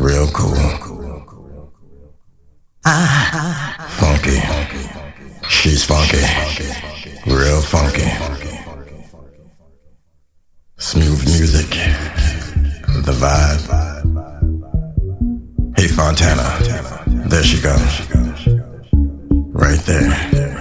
real cool. Funky. She's funky. Real funky. Smooth music. The vibe. Hey Fontana. There she goes. Right there.